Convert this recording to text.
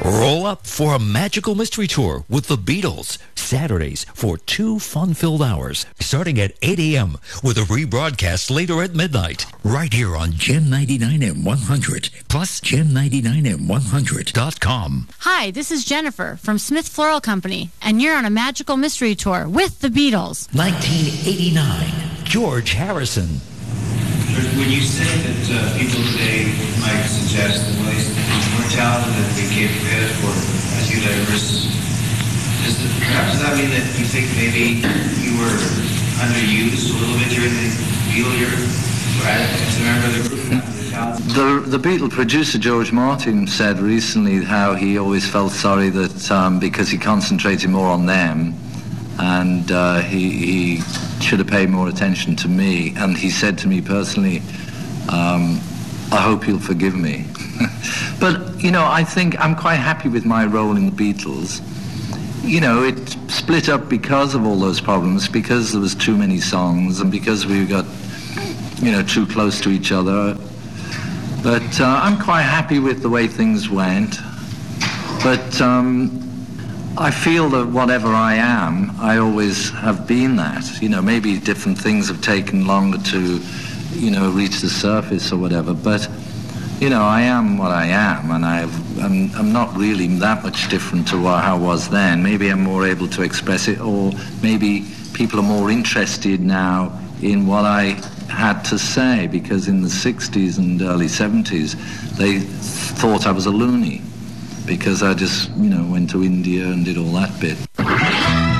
Roll up for a magical mystery tour with the Beatles. Saturdays for 2 fun-filled hours, starting at 8 a.m. with a rebroadcast later at midnight. Right here on Gem 99 and 100, plus gem99and100.com. Hi, this is Jennifer from Smith Floral Company, and you're on a magical mystery tour with the Beatles. 1989, George Harrison. When you say that people today might suggest that well, he's more talented than we gave credit for as you diverse, does that mean that you think maybe you were underused a little bit during the Beatle era? As a member of the group? The Beatle producer George Martin said recently how he always felt sorry that because he concentrated more on them, and he should have paid more attention to me. And he said to me personally, I hope you'll forgive me. But, you know, I think I'm quite happy with my role in the Beatles. You know, it split up because of all those problems, because there was too many songs and because we got, you know, too close to each other. But I'm quite happy with the way things went. But I feel that whatever I am, I always have been that. You know, maybe different things have taken longer to, you know, reach the surface or whatever. But, you know, I am what I am, and I'm not really that much different to how I was then. Maybe I'm more able to express it, or maybe people are more interested now in what I had to say, because in the 60s and early 70s, they thought I was a loony, because I just, you know, went to India and did all that bit.